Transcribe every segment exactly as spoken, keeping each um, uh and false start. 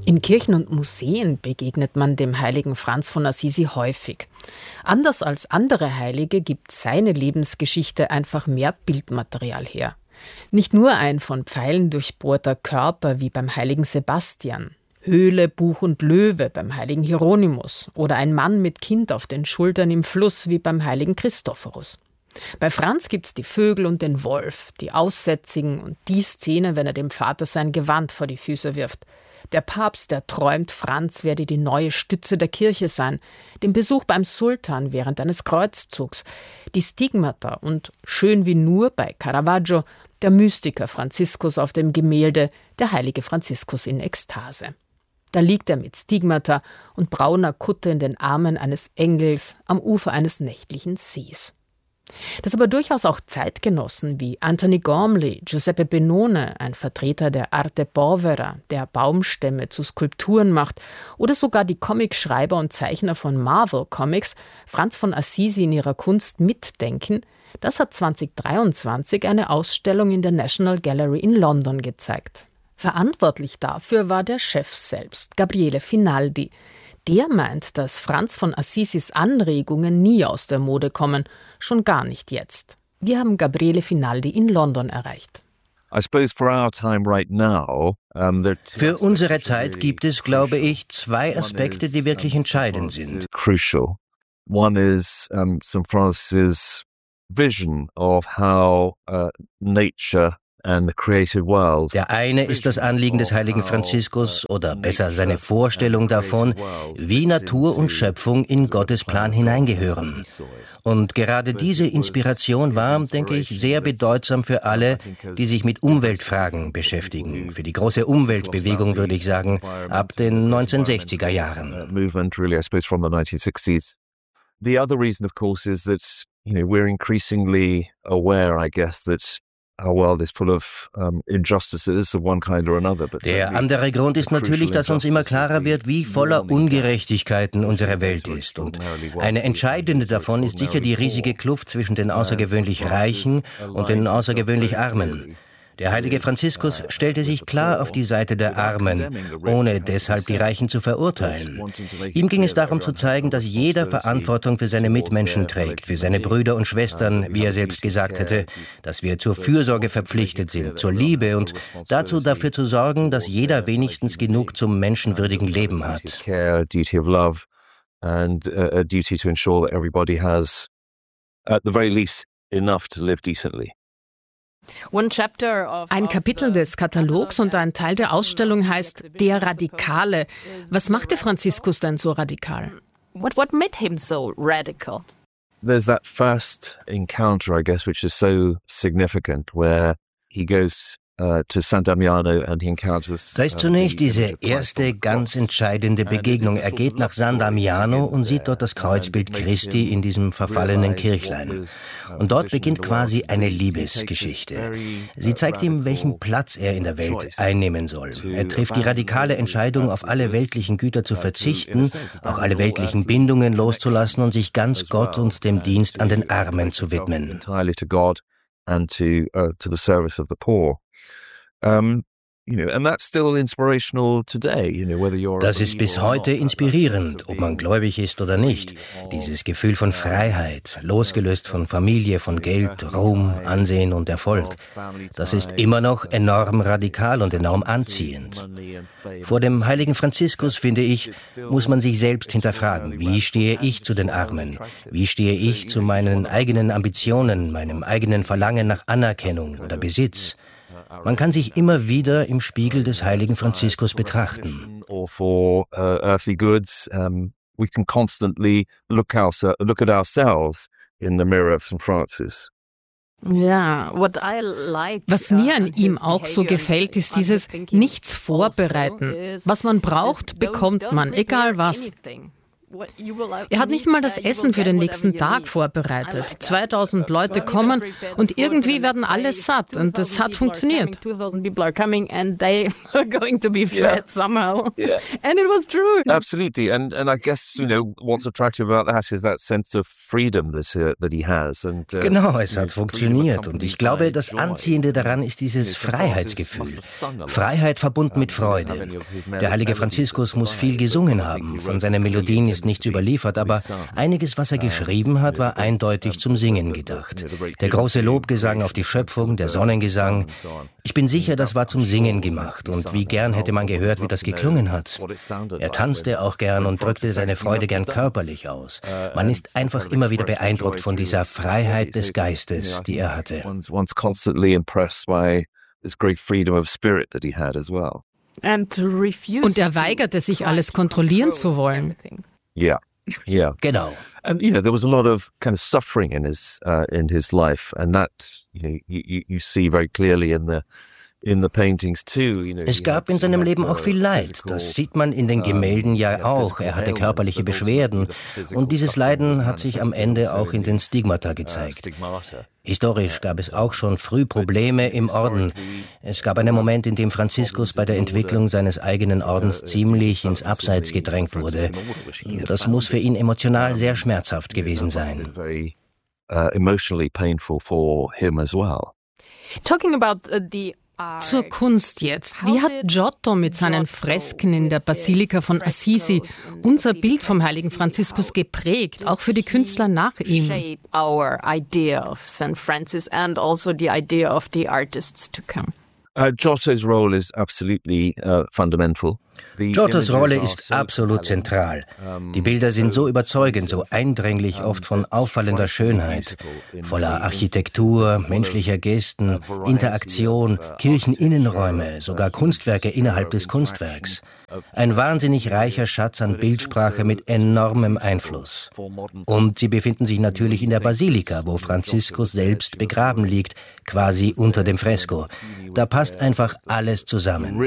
In Kirchen und Museen begegnet man dem heiligen Franz von Assisi häufig. Anders als andere Heilige gibt seine Lebensgeschichte einfach mehr Bildmaterial her. Nicht nur ein von Pfeilen durchbohrter Körper wie beim heiligen Sebastian, Höhle, Buch und Löwe beim heiligen Hieronymus oder ein Mann mit Kind auf den Schultern im Fluss wie beim heiligen Christophorus. Bei Franz gibt's die Vögel und den Wolf, die Aussätzigen und die Szene, wenn er dem Vater sein Gewand vor die Füße wirft. Der Papst, der träumt, Franz werde die neue Stütze der Kirche sein, den Besuch beim Sultan während eines Kreuzzugs, die Stigmata und, schön wie nur bei Caravaggio, der Mystiker Franziskus auf dem Gemälde Der heilige Franziskus in Ekstase. Da liegt er mit Stigmata und brauner Kutte in den Armen eines Engels am Ufer eines nächtlichen Sees. Dass aber durchaus auch Zeitgenossen wie Anthony Gormley, Giuseppe Benone, ein Vertreter der Arte Povera, der Baumstämme zu Skulpturen macht, oder sogar die Comicschreiber und Zeichner von Marvel Comics Franz von Assisi in ihrer Kunst mitdenken, das hat zwanzig dreiundzwanzig eine Ausstellung in der National Gallery in London gezeigt. Verantwortlich dafür war der Chef selbst, Gabriele Finaldi. Der meint, dass Franz von Assisis Anregungen nie aus der Mode kommen, schon gar nicht jetzt. Wir haben Gabriele Finaldi in London erreicht. Für unsere Zeit gibt es, glaube ich, zwei Aspekte, die wirklich entscheidend sind. One is um, Saint Francis' vision of how uh, nature and the created world. Der eine ist das Anliegen des heiligen Franziskus, oder besser seine Vorstellung davon, wie Natur und Schöpfung in Gottes Plan hineingehören. Und gerade diese Inspiration war, denke ich, sehr bedeutsam für alle, die sich mit Umweltfragen beschäftigen. Für die große Umweltbewegung, würde ich sagen, ab den neunzehnhundertsechziger Jahren. Movement really, I suppose, from the nineteen sixties. The other reason, of course, is that, you know, we're increasingly aware, I guess, that our world is full of um, injustices of one kind or another. But der andere Grund ist natürlich, dass uns immer klarer wird, wie voller Ungerechtigkeiten unsere Welt ist. Und eine entscheidende davon ist sicher die riesige Kluft zwischen den außergewöhnlich Reichen und den außergewöhnlich Armen. Der heilige Franziskus stellte sich klar auf die Seite der Armen, ohne deshalb die Reichen zu verurteilen. Ihm ging es darum zu zeigen, dass jeder Verantwortung für seine Mitmenschen trägt, für seine Brüder und Schwestern, wie er selbst gesagt hätte, dass wir zur Fürsorge verpflichtet sind, zur Liebe und dazu dafür zu sorgen, dass jeder wenigstens genug zum menschenwürdigen Leben hat. And a duty to ensure that everybody has, at the very least, enough to live decently. Ein Kapitel des Katalogs und ein Teil der Ausstellung heißt Der Radikale. Was machte Franziskus denn so radikal? What, what made him so radical? There's that first encounter, I guess, which is so significant, where he goes Uh, to San Damiano and he encounters, da ist zunächst diese erste ganz entscheidende Begegnung. Er geht nach San Damiano und sieht dort das Kreuzbild Christi in diesem verfallenen Kirchlein. Und dort beginnt quasi eine Liebesgeschichte. Sie zeigt ihm, welchen Platz er in der Welt einnehmen soll. Er trifft die radikale Entscheidung, auf alle weltlichen Güter zu verzichten, auch alle weltlichen Bindungen loszulassen und sich ganz Gott und dem Dienst an den Armen zu widmen. And to, uh, to the service of the poor. Um, you know, and that's still inspirational today, you know, whether you're Das ist bis heute inspirierend, ob man gläubig ist oder nicht. Dieses Gefühl von Freiheit, losgelöst von Familie, von Geld, Ruhm, Ansehen und Erfolg. Das ist immer noch enorm radikal und enorm anziehend. Vor dem heiligen Franziskus, finde ich, muss man sich selbst hinterfragen. Wie stehe ich zu den Armen? Wie stehe ich zu meinen eigenen Ambitionen, meinem eigenen Verlangen nach Anerkennung oder Besitz? Man kann sich immer wieder im Spiegel des heiligen Franziskus betrachten. For uh, earthly goods, um, we can constantly look, our, look at ourselves in the mirror of Saint Francis. Ja, was mir an ihm auch so gefällt, ist dieses Nichts vorbereiten. Was man braucht, bekommt man, egal was. Er hat nicht mal das Essen für den nächsten Tag vorbereitet. zweitausend Leute kommen und irgendwie werden alle satt und das hat funktioniert. And it was true. Absolutely, and and I guess you know what's attractive about that is that sense of freedom that uh, that he has. And uh, genau, es hat funktioniert und ich glaube, das Anziehende daran ist dieses Freiheitsgefühl. Freiheit verbunden mit Freude. Der heilige Franziskus muss viel gesungen haben. Von seinen Melodien ist nichts überliefert, aber einiges, was er geschrieben hat, war eindeutig zum Singen gedacht. Der große Lobgesang auf die Schöpfung, der Sonnengesang. Ich bin sicher, das war zum Singen gemacht und wie gern hätte man gehört, wie das geklungen hat. Er tanzte auch gern und drückte seine Freude gern körperlich aus. Man ist einfach immer wieder beeindruckt von dieser Freiheit des Geistes, die er hatte. One's constantly impressed by this great freedom of spirit that he had as well. Und er weigerte sich, alles kontrollieren zu wollen. Yeah, yeah, genau. And you know, there was a lot of kind of suffering in his uh, in his life, and that you know you you see very clearly in the in the paintings too. You know, es gab in seinem Leben auch viel Leid. Das sieht man in den Gemälden ja auch. Er hatte körperliche Beschwerden und dieses Leiden hat sich am Ende auch in den Stigmata gezeigt. Historisch gab es auch schon früh Probleme im Orden. Es gab einen Moment, in dem Franziskus bei der Entwicklung seines eigenen Ordens ziemlich ins Abseits gedrängt wurde. Das muss für ihn emotional sehr schmerzhaft gewesen sein. Emotionally painful for him as well. Talking about the Zur Kunst jetzt. Wie hat Giotto mit seinen Fresken in der Basilika von Assisi unser Bild vom heiligen Franziskus geprägt, auch für die Künstler nach ihm? Our idea of Saint Francis and also the idea of the artists to come. Uh, Giotto's role is absolutely uh, fundamental. Giottos Rolle ist absolut zentral. Die Bilder sind so überzeugend, so eindringlich, oft von auffallender Schönheit, voller Architektur, menschlicher Gesten, Interaktion, Kircheninnenräume, sogar Kunstwerke innerhalb des Kunstwerks. Ein wahnsinnig reicher Schatz an Bildsprache mit enormem Einfluss. Und sie befinden sich natürlich in der Basilika, wo Franziskus selbst begraben liegt, quasi unter dem Fresko. Da passt einfach alles zusammen.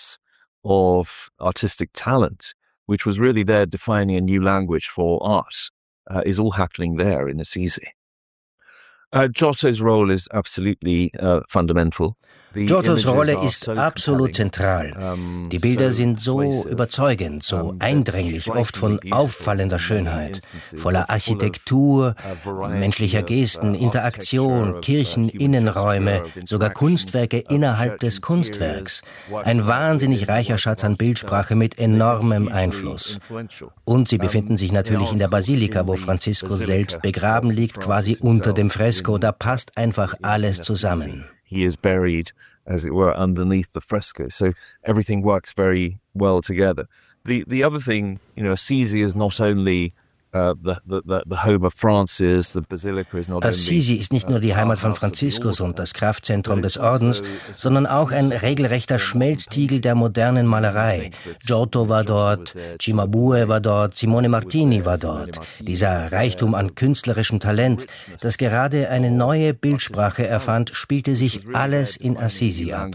Of artistic talent, which was really there defining a new language for art, uh, is all happening there in Assisi. Uh, Giotto's role is absolutely uh, fundamental. Giottos Rolle ist absolut zentral. Die Bilder sind so überzeugend, so eindringlich, oft von auffallender Schönheit, voller Architektur, menschlicher Gesten, Interaktion, Kircheninnenräume, sogar Kunstwerke innerhalb des Kunstwerks. Ein wahnsinnig reicher Schatz an Bildsprache mit enormem Einfluss. Und sie befinden sich natürlich in der Basilika, wo Franziskus selbst begraben liegt, quasi unter dem Fresko. Da passt einfach alles zusammen. He is buried, as it were, underneath the fresco. So everything works very well together. The the other thing, you know, Assisi is not only uh, the, the the home of Francis. The basilica is not only. Assisi ist nicht nur die Heimat von Franziskus und das Kraftzentrum des Ordens, sondern auch ein regelrechter Schmelztiegel der modernen Malerei. Giotto war dort, Cimabue war dort, Simone Martini war dort. Dieser Reichtum an künstlerischem Talent, das gerade eine neue Bildsprache erfand, spielte sich alles in Assisi ab.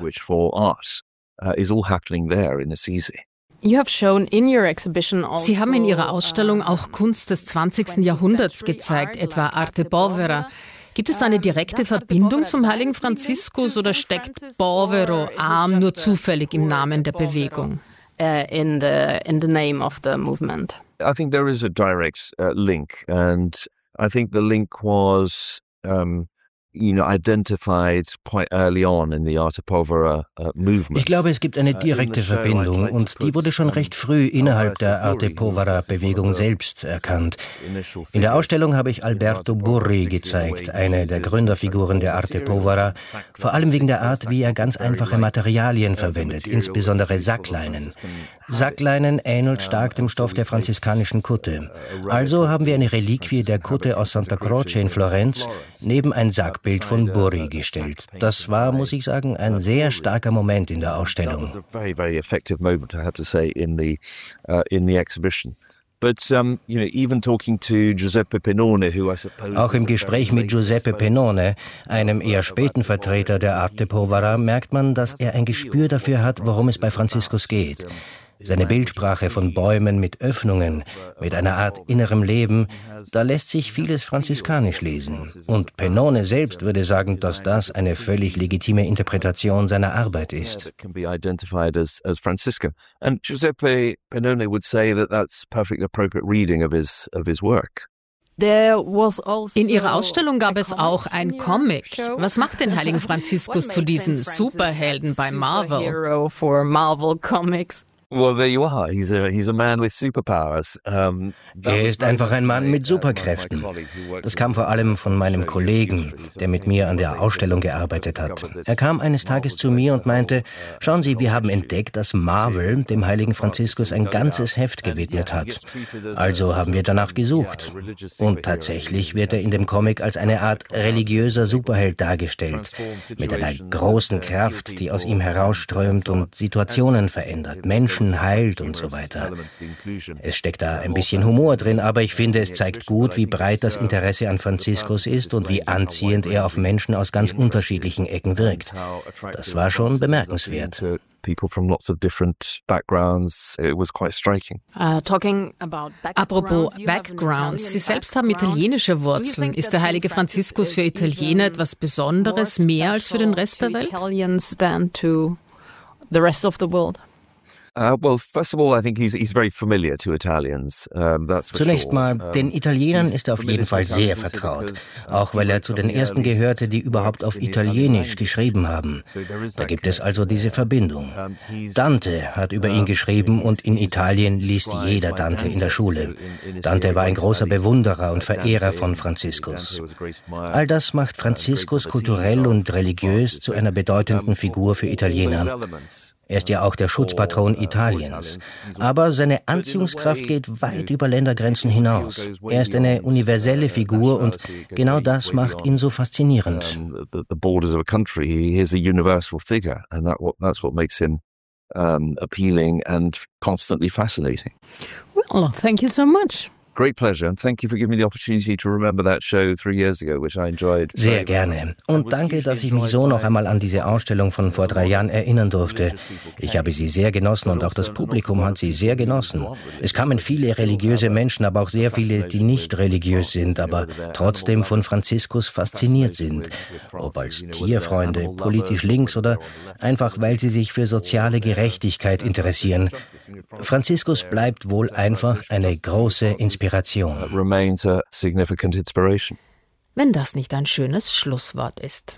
Sie haben in Ihrer Ausstellung auch Kunst des zwanzigsten Jahrhunderts gezeigt, etwa Arte Povera. Gibt es da eine direkte Verbindung zum heiligen Franziskus oder steckt Povero, arm, nur zufällig im Namen der Bewegung? Uh, in the in the name of the movement. I think there is a direct uh, link, and I think the link was um, you know, identified quite early on in the Arte Povera uh, movement. Ich glaube, es gibt eine direkte Verbindung und die wurde schon recht früh innerhalb der Arte Povera-Bewegung selbst erkannt. In der Ausstellung habe ich Alberto Burri gezeigt, eine der Gründerfiguren der Arte Povera, vor allem wegen der Art, wie er ganz einfache Materialien verwendet, insbesondere Sackleinen. Sackleinen ähnelt stark dem Stoff der franziskanischen Kutte. Also haben wir eine Reliquie der Kutte aus Santa Croce in Florenz neben ein Sackbild von Burri gestellt. Das war, muss ich sagen, ein sehr starker Moment in der Ausstellung. Auch im Gespräch mit Giuseppe Pennone, einem eher späten Vertreter der Arte Povera, merkt man, dass er ein Gespür dafür hat, worum es bei Franziskus geht. Seine Bildsprache von Bäumen mit Öffnungen, mit einer Art innerem Leben, da lässt sich vieles franziskanisch lesen. Und Pennone selbst würde sagen, dass das eine völlig legitime Interpretation seiner Arbeit ist. And Giuseppe Pennone would say that that's perfectly appropriate reading of his of his work. In ihrer Ausstellung gab es auch ein Comic. Was macht den heiligen Franziskus zu diesem Superhelden bei Marvel? Well, there you are. He's a, he's a man with superpowers. Um, er ist einfach ein Mann mit Superkräften. Das kam vor allem von meinem Kollegen, der mit mir an der Ausstellung gearbeitet hat. Er kam eines Tages zu mir und meinte, schauen Sie, wir haben entdeckt, dass Marvel dem heiligen Franziskus ein ganzes Heft gewidmet hat. Also haben wir danach gesucht. Und tatsächlich wird er in dem Comic als eine Art religiöser Superheld dargestellt, mit einer großen Kraft, die aus ihm herausströmt und Situationen verändert, Menschen heilt und so weiter. Es steckt da ein bisschen Humor drin, aber ich finde, es zeigt gut, wie breit das Interesse an Franziskus ist und wie anziehend er auf Menschen aus ganz unterschiedlichen Ecken wirkt. Das war schon bemerkenswert. People from lots of different backgrounds. It was quite striking. Uh, talking about Apropos Backgrounds, Sie selbst haben italienische Wurzeln. Ist der heilige Franziskus für Italiener etwas Besonderes, mehr als für den Rest der Welt? Italians than to the rest of the world. Uh, well, first of all, I think he's he's very familiar to Italians. Um, that's for Zunächst sure. mal, den Italienern ist er auf jeden Fall sehr vertraut, auch weil er zu den ersten gehörte, die überhaupt auf Italienisch geschrieben haben. Da gibt es also diese Verbindung. Dante hat über ihn geschrieben und in Italien liest jeder Dante in der Schule. Dante war ein großer Bewunderer und Verehrer von Franziskus. All das macht Franziskus kulturell und religiös zu einer bedeutenden Figur für Italiener. Er ist ja auch der Schutzpatron Italiens. Aber seine Anziehungskraft geht weit über Ländergrenzen hinaus. Er ist eine universelle Figur und genau das macht ihn so faszinierend. The borders of a country, he is a universal figure, and that that's what makes him um, appealing and constantly fascinating. Well, thank you so much. Great pleasure, and thank you for giving me the opportunity to remember that show three years ago, which I enjoyed. Sehr gerne. Und danke, dass ich mich so noch einmal an diese Ausstellung von vor drei Jahren erinnern durfte. Ich habe sie sehr genossen und auch das Publikum hat sie sehr genossen. Es kamen viele religiöse Menschen, aber auch sehr viele, die nicht religiös sind, aber trotzdem von Franziskus fasziniert sind. Ob als Tierfreunde, politisch links oder einfach, weil sie sich für soziale Gerechtigkeit interessieren. Franziskus bleibt wohl einfach eine große Inspiration. Remains a significant inspiration. Wenn das nicht ein schönes Schlusswort ist.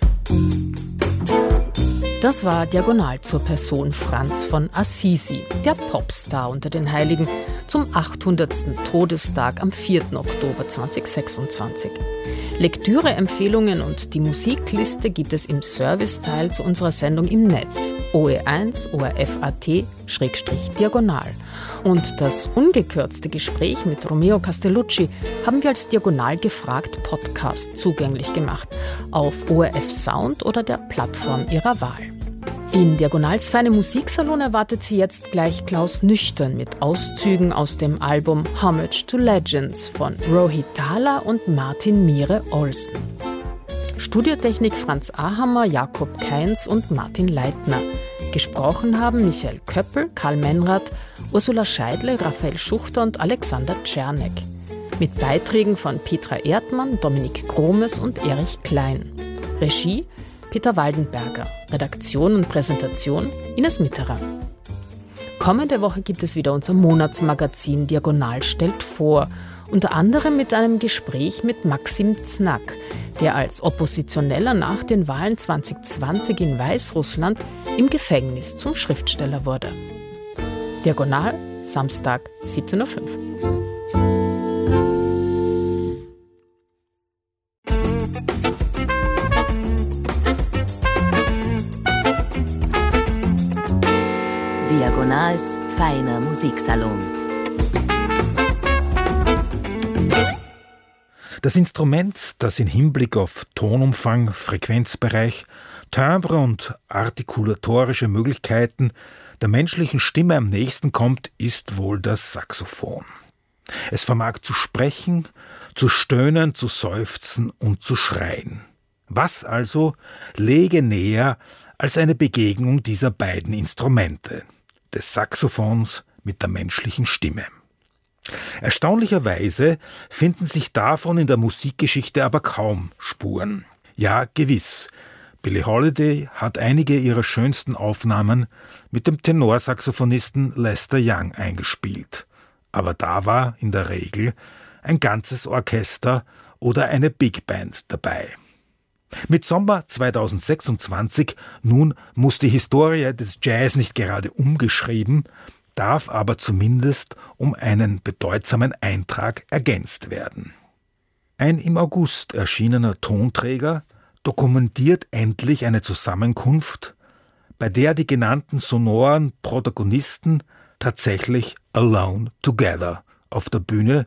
Das war Diagonal zur Person Franz von Assisi, der Popstar unter den Heiligen, zum achthundertsten Todestag am vierten Oktober zweitausendsechsundzwanzig. Lektüre-Empfehlungen und die Musikliste gibt es im Serviceteil zu unserer Sendung im Netz O E eins O R F punkt A T Schrägstrich Diagonal. Und das ungekürzte Gespräch mit Romeo Castellucci haben wir als Diagonal gefragt Podcast zugänglich gemacht auf O R F Sound oder der Plattform Ihrer Wahl. In Diagonals feine Musiksalon erwartet Sie jetzt gleich Klaus Nüchtern mit Auszügen aus dem Album Homage to Legends von Rohit Thala und Martin Mire Olsen. Studiotechnik Franz Ahammer, Jakob Kainz und Martin Leitner. Gesprochen haben Michael Köppel, Karl Menrath, Ursula Scheidle, Raphael Schuchter und Alexander Czernek. Mit Beiträgen von Petra Erdmann, Dominik Gromes und Erich Klein. Regie Peter Waldenberger. Redaktion und Präsentation Ines Mitterer. Kommende Woche gibt es wieder unser Monatsmagazin Diagonal stellt vor. Unter anderem mit einem Gespräch mit Maxim Znack, der als Oppositioneller nach den Wahlen zwanzig zwanzig in Weißrussland im Gefängnis zum Schriftsteller wurde. Diagonal, Samstag, siebzehn Uhr fünf. Diagonals feiner Musiksalon. Das Instrument, das in Hinblick auf Tonumfang, Frequenzbereich, Timbre und artikulatorische Möglichkeiten der menschlichen Stimme am nächsten kommt, ist wohl das Saxophon. Es vermag zu sprechen, zu stöhnen, zu seufzen und zu schreien. Was also läge näher als eine Begegnung dieser beiden Instrumente, des Saxophons mit der menschlichen Stimme. Erstaunlicherweise finden sich davon in der Musikgeschichte aber kaum Spuren. Ja, gewiss, Billie Holiday hat einige ihrer schönsten Aufnahmen mit dem Tenorsaxophonisten Lester Young eingespielt. Aber da war in der Regel ein ganzes Orchester oder eine Big Band dabei. Mit Sommer zweitausendsechsundzwanzig nun muss die Historie des Jazz nicht gerade umgeschrieben, darf aber zumindest um einen bedeutsamen Eintrag ergänzt werden. Ein im August erschienener Tonträger dokumentiert endlich eine Zusammenkunft, bei der die genannten sonoren Protagonisten tatsächlich alone together auf der Bühne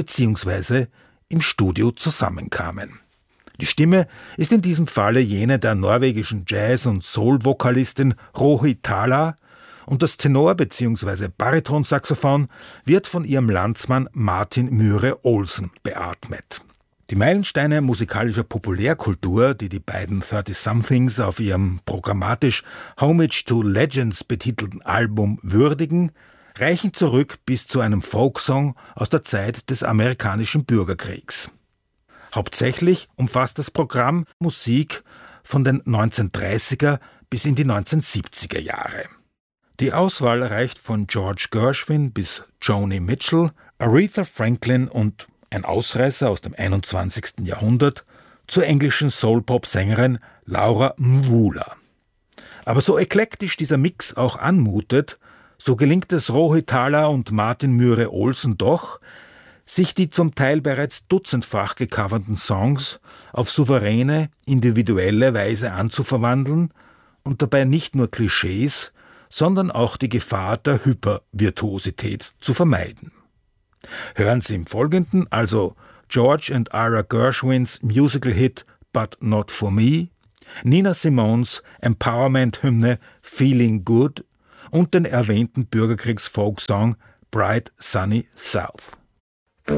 bzw. im Studio zusammenkamen. Die Stimme ist in diesem Falle jene der norwegischen Jazz- und Soul-Vokalistin Rohi Thala und das Tenor- bzw. Baritonsaxophon wird von ihrem Landsmann Martin Myhre Olsen beatmet. Die Meilensteine musikalischer Populärkultur, die die beiden thirty-somethings auf ihrem programmatisch Homage to Legends betitelten Album würdigen, reichen zurück bis zu einem Folksong aus der Zeit des amerikanischen Bürgerkriegs. Hauptsächlich umfasst das Programm Musik von den neunzehnhundertdreißiger bis in die neunzehnhundertsiebziger Jahre. Die Auswahl reicht von George Gershwin bis Joni Mitchell, Aretha Franklin und ein Ausreißer aus dem einundzwanzigsten Jahrhundert zur englischen Soul-Pop-Sängerin Laura Mvula. Aber so eklektisch dieser Mix auch anmutet, so gelingt es Rohi Thala und Martin Myhre Olsen doch, sich die zum Teil bereits dutzendfach gecoverten Songs auf souveräne, individuelle Weise anzuverwandeln und dabei nicht nur Klischees, sondern auch die Gefahr der Hypervirtuosität zu vermeiden. Hören Sie im Folgenden also George and Ira Gershwins Musical-Hit But Not For Me, Nina Simones Empowerment-Hymne Feeling Good und den erwähnten Bürgerkriegs-Folksong Bright Sunny South.